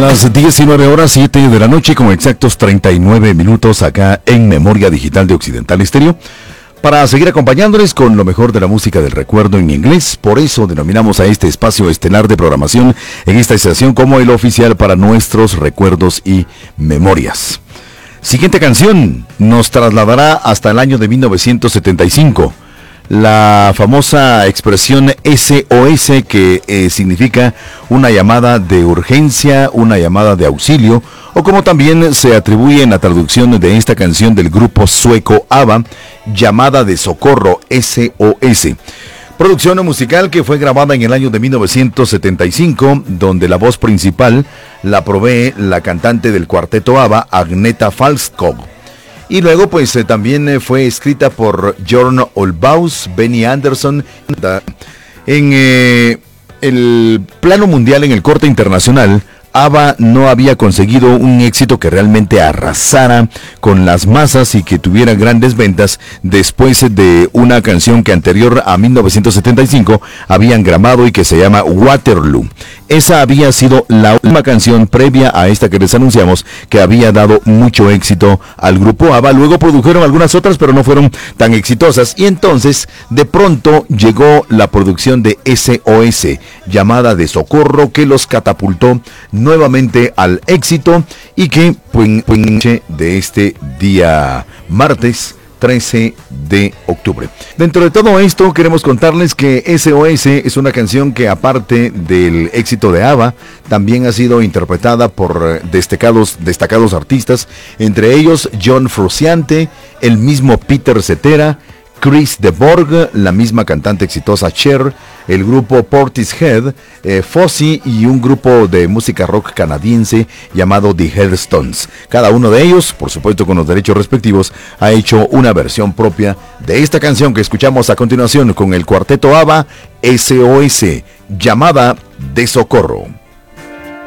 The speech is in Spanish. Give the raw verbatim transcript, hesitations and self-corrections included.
las diecinueve horas siete de la noche con exactos treinta y nueve minutos acá en Memoria Digital de Occidental Estéreo, para seguir acompañándoles con lo mejor de la música del recuerdo en inglés. Por eso denominamos a este espacio estelar de programación en esta estación como el oficial para nuestros recuerdos y memorias. Siguiente canción nos trasladará hasta el año de mil novecientos setenta y cinco. La famosa expresión S O S, que eh, significa una llamada de urgencia, una llamada de auxilio, o como también se atribuye en la traducción de esta canción del grupo sueco ABBA, llamada de socorro, S O S. Producción musical que fue grabada en el año de mil novecientos setenta y cinco, donde la voz principal la provee la cantante del cuarteto ABBA, Agneta Falskog. Y luego pues eh, también eh, fue escrita por Björn Ulvaeus, Benny Andersson. En eh, el plano mundial, en el corte internacional, ABBA no había conseguido un éxito que realmente arrasara con las masas y que tuviera grandes ventas después de una canción que anterior a mil novecientos setenta y cinco habían grabado y que se llama Waterloo. Esa había sido la última canción previa a esta que les anunciamos, que había dado mucho éxito al grupo ABBA. Luego produjeron algunas otras, pero no fueron tan exitosas. Y entonces, de pronto, llegó la producción de S O S, llamada de socorro, que los catapultó nuevamente al éxito y que, pues, de este día martes trece de octubre. Dentro de todo esto, queremos contarles que S O S es una canción que, aparte del éxito de ABBA, también ha sido interpretada por destacados, destacados artistas, entre ellos John Frusciante, el mismo Peter Cetera, Chris de Borg, la misma cantante exitosa Cher, el grupo Portishead, eh, Fosse y un grupo de música rock canadiense llamado The Hailstones. Cada uno de ellos, por supuesto con los derechos respectivos, ha hecho una versión propia de esta canción que escuchamos a continuación con el cuarteto ABBA, S O S, llamada de socorro.